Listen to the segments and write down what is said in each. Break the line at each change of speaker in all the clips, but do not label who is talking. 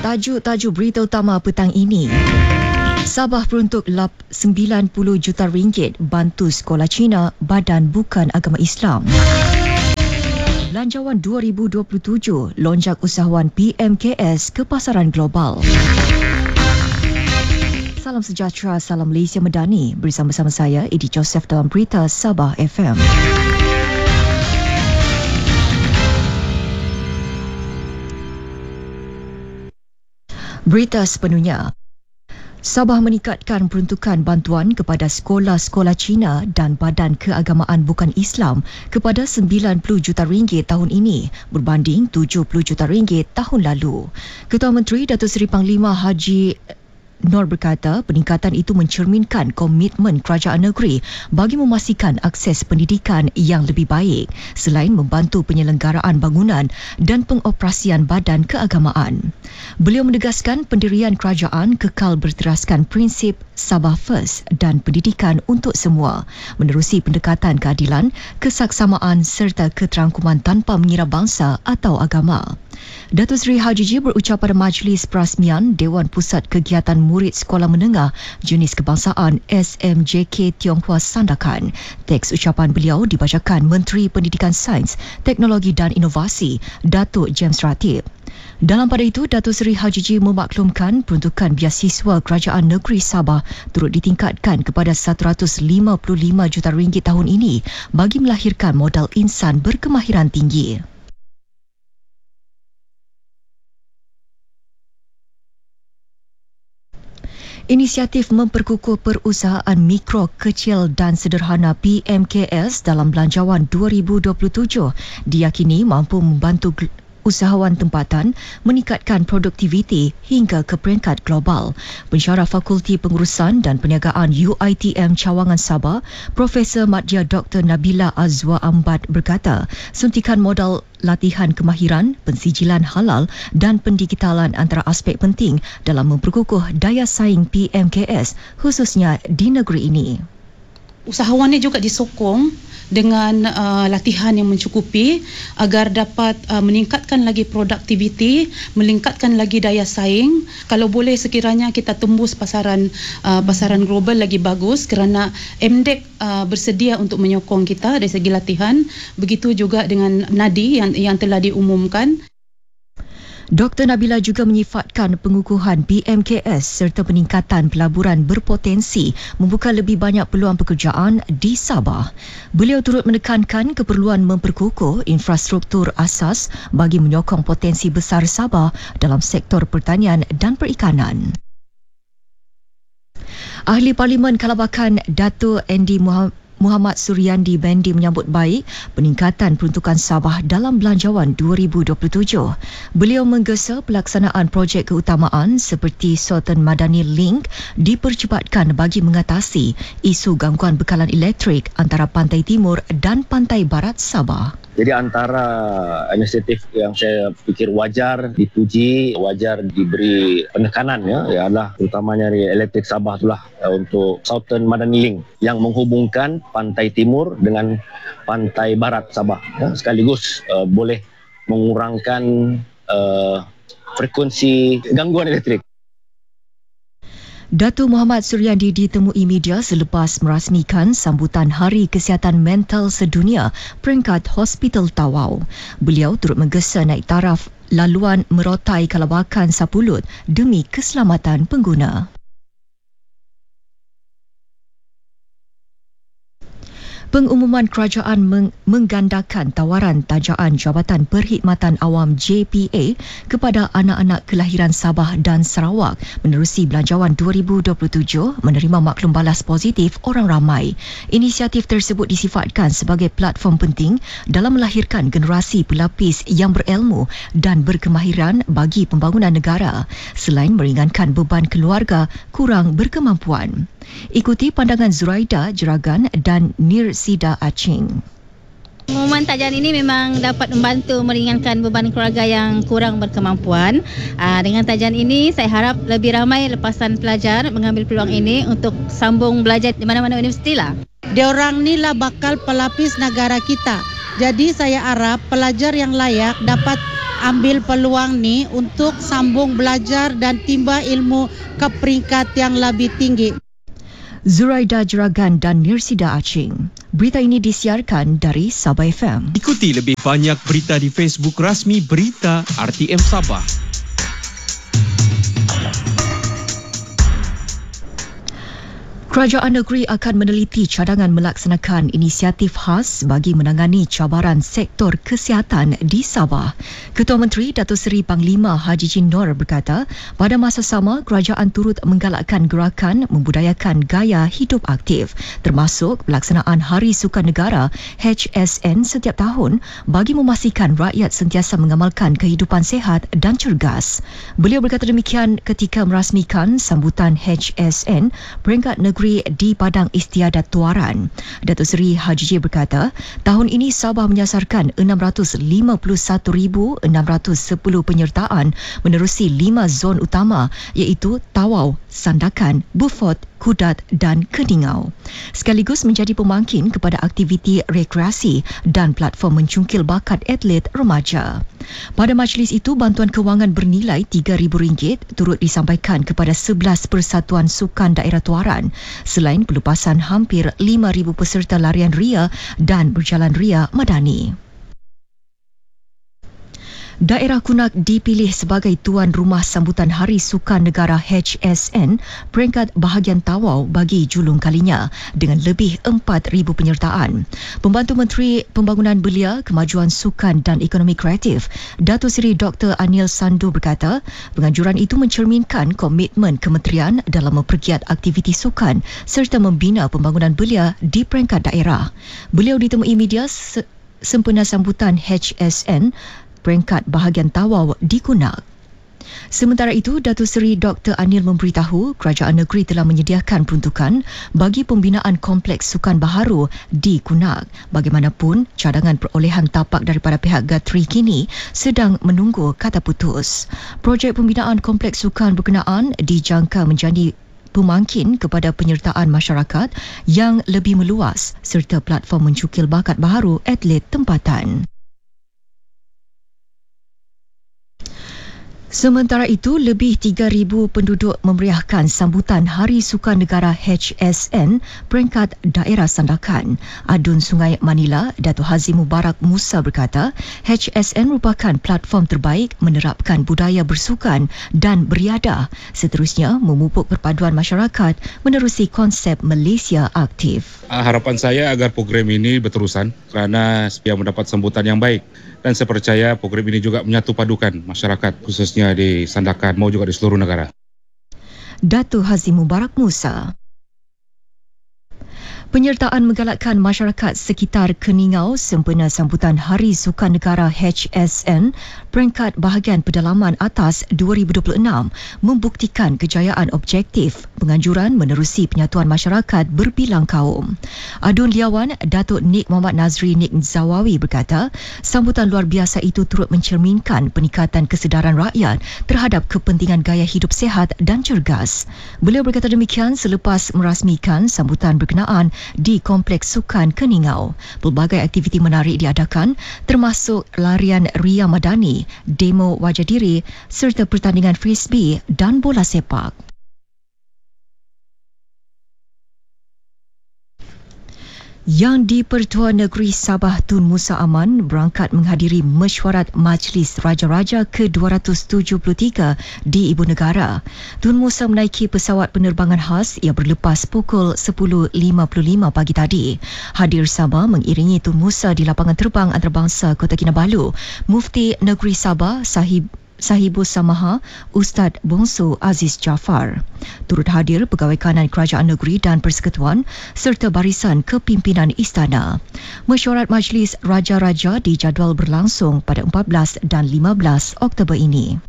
Tajuk-tajuk berita utama petang ini. Sabah peruntuk 90 juta ringgit bantu sekolah Cina badan bukan agama Islam. Belanjawan 2027 lonjak usahawan PMKS ke pasaran global. Salam sejahtera, salam Malaysia Medani. Bersama-sama saya, Edi Joseph dalam Berita Sabah FM. Berita sepenuhnya. Sabah meningkatkan peruntukan bantuan kepada sekolah-sekolah Cina dan badan keagamaan bukan Islam kepada 90 juta ringgit tahun ini berbanding 70 juta ringgit tahun lalu. Ketua Menteri Datuk Seri Panglima Haji Nur berkata peningkatan itu mencerminkan komitmen kerajaan negeri bagi memastikan akses pendidikan yang lebih baik selain membantu penyelenggaraan bangunan dan pengoperasian badan keagamaan. Beliau menegaskan pendirian kerajaan kekal berteraskan prinsip Sabah First dan pendidikan untuk semua, menerusi pendekatan keadilan, kesaksamaan serta keterangkuman tanpa mengira bangsa atau agama. Datuk Seri Haji Ji berucap pada Majlis Perasmian Dewan Pusat Kegiatan Murid Sekolah Menengah Jenis Kebangsaan SMJK Tionghoa Sandakan. Teks ucapan beliau dibacakan Menteri Pendidikan Sains, Teknologi dan Inovasi, Datuk James Ratib. Dalam pada itu, Datuk Seri Haji Ji memaklumkan peruntukan biasiswa Kerajaan Negeri Sabah turut ditingkatkan kepada 155 juta ringgit tahun ini bagi melahirkan modal insan berkemahiran tinggi. Inisiatif memperkukuh perusahaan mikro, kecil dan sederhana PMKS dalam Belanjawan 2027 diyakini mampu membantu usahawan tempatan meningkatkan produktiviti hingga ke peringkat global. Pensyarah Fakulti Pengurusan dan Perniagaan UiTM Cawangan Sabah, Profesor Madya Dr. Nabila Azwa Ambat berkata, suntikan modal latihan kemahiran, pensijilan halal dan pendigitalan antara aspek penting dalam memperkukuh daya saing PMKS khususnya di negeri ini.
Usahawan ini juga disokong dengan latihan yang mencukupi agar dapat meningkatkan lagi produktiviti, meningkatkan lagi daya saing. Kalau boleh sekiranya kita tembus pasaran global lagi bagus kerana MDEC bersedia untuk menyokong kita dari segi latihan. Begitu juga dengan NADI yang telah diumumkan.
Dr. Nabila juga menyifatkan pengukuhan PMKS serta peningkatan pelaburan berpotensi membuka lebih banyak peluang pekerjaan di Sabah. Beliau turut menekankan keperluan memperkukuh infrastruktur asas bagi menyokong potensi besar Sabah dalam sektor pertanian dan perikanan. Ahli Parlimen Kalabakan Datuk Andy Muhammad Suryandi Bandi menyambut baik peningkatan peruntukan Sabah dalam Belanjawan 2027. Beliau menggesa pelaksanaan projek keutamaan seperti Sultan Madani Link dipercepatkan bagi mengatasi isu gangguan bekalan elektrik antara pantai timur dan pantai barat Sabah.
Jadi antara inisiatif yang saya fikir wajar dipuji, wajar diberi penekanan ialah terutamanya dari Elektrik Sabah itulah untuk Sultan Madani Link yang menghubungkan pantai timur dengan pantai barat Sabah sekaligus boleh mengurangkan frekuensi gangguan elektrik.
Datuk Muhammad Suryandi ditemui media selepas merasmikan sambutan Hari Kesihatan Mental Sedunia peringkat Hospital Tawau. Beliau turut menggesa naik taraf laluan merotai Kalabakan Sapulut demi keselamatan pengguna. Pengumuman kerajaan menggandakan tawaran tajaan Jabatan Perkhidmatan Awam JPA kepada anak-anak kelahiran Sabah dan Sarawak menerusi Belanjawan 2027 menerima maklum balas positif orang ramai. Inisiatif tersebut disifatkan sebagai platform penting dalam melahirkan generasi pelapis yang berilmu dan berkemahiran bagi pembangunan negara selain meringankan beban keluarga kurang berkemampuan. Ikuti pandangan Zuraida Jeragan dan Nirsida Acing.
Pengumuman tajaan ini memang dapat membantu meringankan beban keluarga yang kurang berkemampuan. Dengan tajaan ini, saya harap lebih ramai lepasan pelajar mengambil peluang ini untuk sambung belajar di mana-mana universiti lah.
Diorang ni lah bakal pelapis negara kita. Jadi saya harap pelajar yang layak dapat ambil peluang ni untuk sambung belajar dan timba ilmu ke peringkat yang lebih tinggi.
Zuraida Jeragan dan Nirsida Acing. Berita ini disiarkan dari Sabah FM.
Ikuti lebih banyak berita di Facebook rasmi Berita RTM Sabah.
Kerajaan negeri akan meneliti cadangan melaksanakan inisiatif khas bagi menangani cabaran sektor kesihatan di Sabah. Ketua Menteri Datuk Seri Panglima Haji Jin Noor berkata, pada masa sama kerajaan turut menggalakkan gerakan membudayakan gaya hidup aktif termasuk pelaksanaan Hari Sukan Negara HSN setiap tahun bagi memastikan rakyat sentiasa mengamalkan kehidupan sihat dan cergas. Beliau berkata demikian ketika merasmikan sambutan HSN peringkat negeri di Padang Istiadat Tuaran. Datuk Seri Haji J berkata, tahun ini Sabah menyasarkan 651,610 penyertaan menerusi 5 zon utama iaitu Tawau, Sandakan, Beaufort, Kudat dan Keningau. Sekaligus menjadi pemangkin kepada aktiviti rekreasi dan platform mencungkil bakat atlet remaja. Pada majlis itu, bantuan kewangan bernilai RM3,000 turut disampaikan kepada 11 persatuan sukan daerah Tuaran selain pelupasan hampir 5,000 peserta larian ria dan berjalan ria madani. Daerah Kunak dipilih sebagai tuan rumah sambutan Hari Sukan Negara HSN peringkat bahagian Tawau bagi julung kalinya dengan lebih 4,000 penyertaan. Pembantu Menteri Pembangunan Belia, Kemajuan Sukan dan Ekonomi Kreatif, Datuk Seri Dr. Anil Sandu berkata, penganjuran itu mencerminkan komitmen kementerian dalam mempergiat aktiviti sukan serta membina pembangunan belia di peringkat daerah. Beliau ditemui media sempena sambutan HSN peringkat bahagian Tawau di Kunak. Sementara itu, Datuk Seri Dr. Anil memberitahu kerajaan negeri telah menyediakan peruntukan bagi pembinaan kompleks sukan baharu di Kunak. Bagaimanapun, cadangan perolehan tapak daripada pihak Gatri kini sedang menunggu kata putus. Projek pembinaan kompleks sukan berkenaan dijangka menjadi pemangkin kepada penyertaan masyarakat yang lebih meluas serta platform mencukil bakat baharu atlet tempatan. Sementara itu, lebih 3,000 penduduk memeriahkan sambutan Hari Sukan Negara HSN peringkat daerah Sandakan. Adun Sungai Manila, Datuk Haji Mubarak Musa berkata, HSN merupakan platform terbaik menerapkan budaya bersukan dan beriadah, seterusnya memupuk perpaduan masyarakat menerusi konsep Malaysia aktif.
Harapan saya agar program ini berterusan kerana supaya mendapat sambutan yang baik. Dan saya percaya program ini juga menyatu padukan masyarakat khususnya di Sandakan maupun juga di seluruh negara.
Datuk Haji Mubarak Musa. Penyertaan menggalakkan masyarakat sekitar Keningau sempena sambutan Hari Sukan Negara HSN peringkat bahagian pedalaman atas 2026 membuktikan kejayaan objektif penganjuran menerusi penyatuan masyarakat berbilang kaum. Adun Liawan, Datuk Nik Muhammad Nazri Nik Zawawi berkata, sambutan luar biasa itu turut mencerminkan peningkatan kesedaran rakyat terhadap kepentingan gaya hidup sihat dan cergas. Beliau berkata demikian selepas merasmikan sambutan berkenaan di Kompleks Sukan Keningau. Pelbagai aktiviti menarik diadakan termasuk larian ria madani, demo wajah diri serta pertandingan frisbee dan bola sepak. Yang di-Pertua Negeri Sabah Tun Musa Aman berangkat menghadiri mesyuarat Majlis Raja-Raja ke-273 di Ibu Negara. Tun Musa menaiki pesawat penerbangan khas yang berlepas pukul 10.55 pagi tadi. Hadir sama mengiringi Tun Musa di lapangan terbang antarabangsa Kota Kinabalu, Mufti Negeri Sabah Sahibus Samaha Ustaz Bongsu Aziz Jafar. Turut hadir pegawai kanan kerajaan negeri dan persekutuan serta barisan kepimpinan istana. Mesyuarat Majlis Raja-Raja dijadual berlangsung pada 14 dan 15 Oktober ini.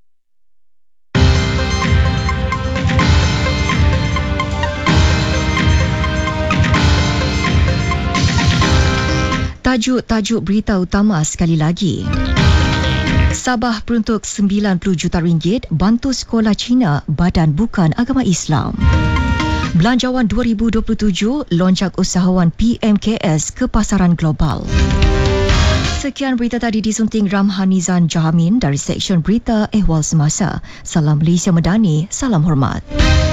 Tajuk-tajuk berita utama sekali lagi. Sabah peruntuk RM90 juta bantu sekolah Cina Badan Bukan Agama Islam. Belanjawan 2027 lonjak usahawan PMKS ke pasaran global. Sekian berita tadi disunting Ramhanizan Jahamin dari Seksyen Berita Ehwal Semasa. Salam Malaysia Madani, salam hormat.